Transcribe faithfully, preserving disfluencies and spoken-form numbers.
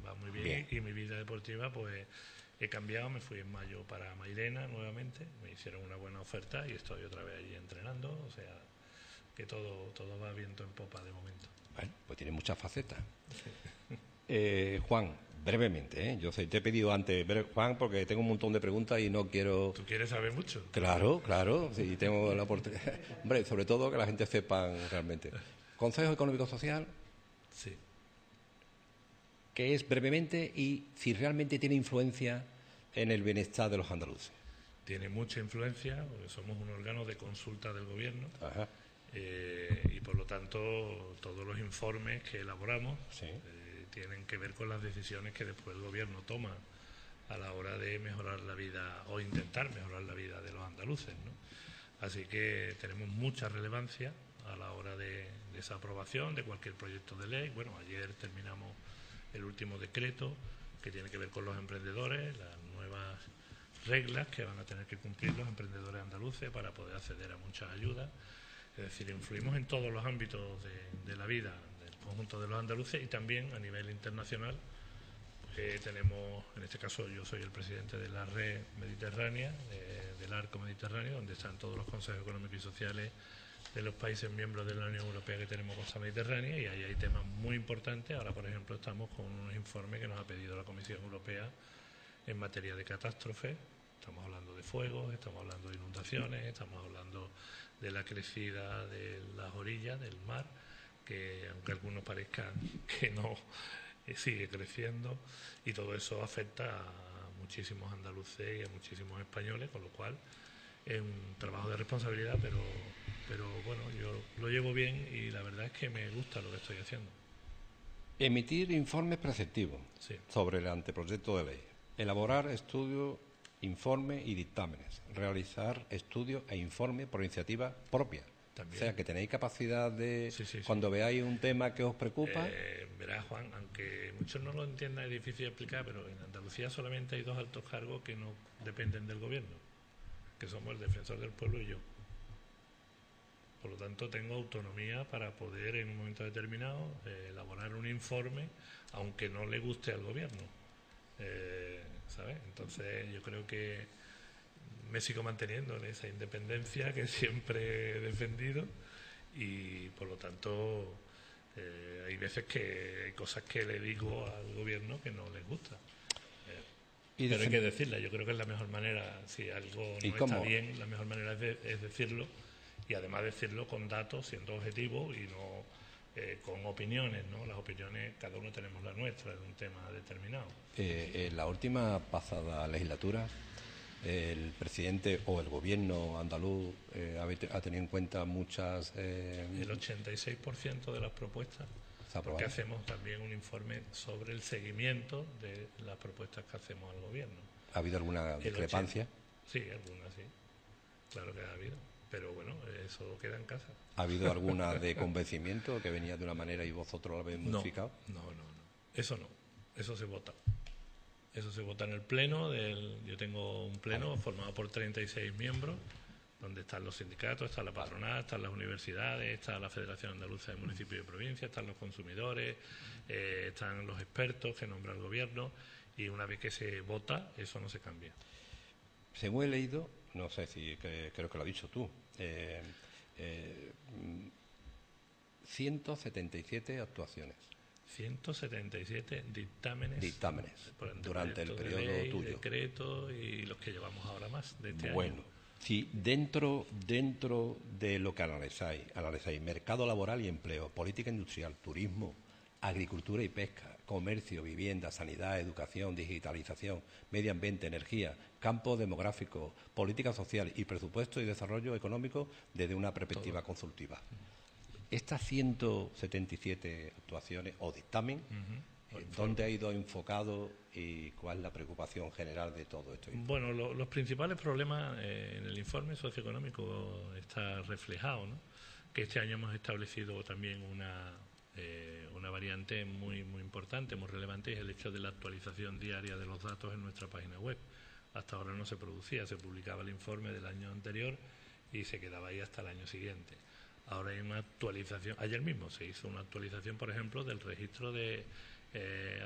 va muy bien, bien. Y mi vida deportiva pues he cambiado, me fui en mayo para Mairena nuevamente, me hicieron una buena oferta y estoy otra vez allí entrenando, o sea que todo, todo va viento en popa de momento. Bueno, pues tiene muchas facetas. Eh, Juan, brevemente, ¿eh? Yo sé, te he pedido antes, Juan, porque tengo un montón de preguntas y no quiero... ¿Tú quieres saber mucho? Claro, claro, sí, tengo la oportunidad. Hombre, sobre todo que la gente sepa realmente. Consejo Económico Social. Sí. ¿Qué es brevemente y si realmente tiene influencia en el bienestar de los andaluces? Tiene mucha influencia, porque somos un órgano de consulta del gobierno. Ajá. Eh, y por lo tanto todos los informes que elaboramos sí. eh, tienen que ver con las decisiones que después el gobierno toma a la hora de mejorar la vida o intentar mejorar la vida de los andaluces, ¿no? Así que tenemos mucha relevancia a la hora de, de esa aprobación de cualquier proyecto de ley. Bueno, ayer terminamos el último decreto que tiene que ver con los emprendedores, las nuevas reglas que van a tener que cumplir los emprendedores andaluces para poder acceder a muchas ayudas. Es decir, influimos en todos los ámbitos de, de la vida del conjunto de los andaluces y también a nivel internacional. Eh, tenemos, en este caso yo soy el presidente de la red mediterránea, de, del Arco Mediterráneo, donde están todos los consejos económicos y sociales de los países miembros de la Unión Europea que tenemos costa mediterránea, y ahí hay temas muy importantes. Ahora, por ejemplo, estamos con unos informes que nos ha pedido la Comisión Europea en materia de catástrofes. Estamos hablando de fuegos, estamos hablando de inundaciones, estamos hablando de la crecida de las orillas del mar, que aunque a algunos parezcan que no, eh, sigue creciendo, y todo eso afecta a muchísimos andaluces y a muchísimos españoles, con lo cual es un trabajo de responsabilidad, pero, pero bueno, yo lo llevo bien y la verdad es que me gusta lo que estoy haciendo. Emitir informes preceptivos sí. sobre el anteproyecto de ley. Elaborar estudios, informes y dictámenes. Realizar estudios e informes por iniciativa propia. También. O sea, que tenéis capacidad de, sí, sí, cuando sí. veáis un tema que os preocupa... Eh, verás, Juan, aunque muchos no lo entiendan, es difícil de explicar, pero en Andalucía solamente hay dos altos cargos que no dependen del gobierno, que somos el defensor del pueblo y yo. Por lo tanto, tengo autonomía para poder, en un momento determinado, eh, elaborar un informe, aunque no le guste al gobierno. Eh, ¿sabes? Entonces, yo creo que me sigo manteniendo en esa independencia que siempre he defendido, y por lo tanto eh, hay veces que hay cosas que le digo al gobierno que no les gusta, eh, ¿Y pero hay que decirla. Yo creo que es la mejor manera. Si algo no está bien, la mejor manera es, de, es decirlo, y además decirlo con datos, siendo objetivo y no eh, con opiniones, ¿no? Las opiniones, cada uno tenemos la nuestra de un tema determinado. Eh, en la última pasada legislatura, el presidente o el gobierno andaluz eh, ha tenido en cuenta muchas... Eh, el ochenta y seis por ciento de las propuestas, porque hacemos también un informe sobre el seguimiento de las propuestas que hacemos al gobierno. ¿Ha habido alguna discrepancia? ochenta Sí, alguna sí, claro que ha habido, pero bueno, eso queda en casa. ¿Ha habido alguna de convencimiento que venía de una manera y vosotros la habéis modificado? No, no, no, no, eso no, eso se vota. Eso se vota en el pleno. Del, yo tengo un pleno vale. formado por treinta y seis miembros, donde están los sindicatos, está la patronal, están las universidades, está la Federación Andaluza de Municipios y Provincias, están los consumidores, eh, están los expertos que nombra el gobierno, y una vez que se vota, eso no se cambia. Según he leído, no sé si que, creo que lo has dicho tú, eh, eh, ciento setenta y siete actuaciones. ciento setenta y siete dictámenes, dictámenes durante el periodo de ley, tuyo. Decretos y los que llevamos ahora más de este bueno, año. Bueno, si dentro, dentro de lo que analizáis, analizáis mercado laboral y empleo, política industrial, turismo, agricultura y pesca, comercio, vivienda, sanidad, educación, digitalización, medio ambiente, energía, campo demográfico, política social y presupuesto y desarrollo económico desde una perspectiva Todo. consultiva. Estas ciento setenta y siete actuaciones o dictamen, uh-huh. ¿dónde ha ido enfocado y cuál es la preocupación general de todo esto? Bueno, lo, los principales problemas eh, en el informe socioeconómico está reflejado, ¿no? Que este año hemos establecido también una, eh, una variante muy, muy importante, muy relevante, es el hecho de la actualización diaria de los datos en nuestra página web. Hasta ahora no se producía, se publicaba el informe del año anterior y se quedaba ahí hasta el año siguiente. Ahora hay una actualización. Ayer mismo se hizo una actualización, por ejemplo, del registro de eh,